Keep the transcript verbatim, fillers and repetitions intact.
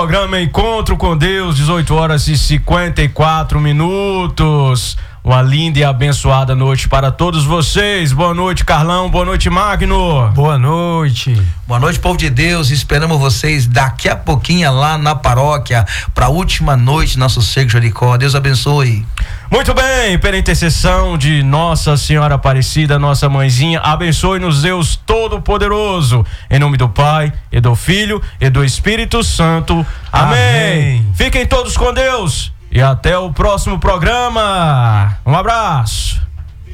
Programa Encontro com Deus, dezoito horas e cinquenta e quatro minutos. Uma linda e abençoada noite para todos vocês. Boa noite, Carlão. Boa noite, Magno. Boa noite. Boa noite, povo de Deus. Esperamos vocês daqui a pouquinho lá na paróquia para a última noite nosso Sossego Jericó. Deus abençoe. Muito bem, pela intercessão de Nossa Senhora Aparecida, nossa mãezinha, abençoe-nos Deus Todo-Poderoso. Em nome do Pai, e do Filho, e do Espírito Santo. Amém. Amém. Fiquem todos com Deus. E até o próximo programa. Um abraço.